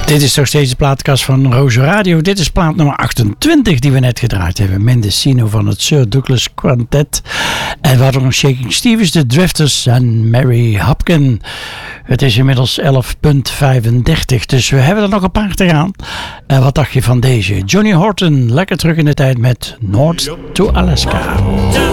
Dit is toch steeds de plaatkast van Roze Radio. Dit is plaat nummer 28 die we net gedraaid hebben. Mendocino van het Sir Douglas Quartet. En we hadden nog Shaking Stevens, The Drifters en Mary Hopkin. Het is inmiddels 11:35, dus we hebben er nog een paar te gaan. En wat dacht je van deze? Johnny Horton, lekker terug in de tijd met North to Alaska.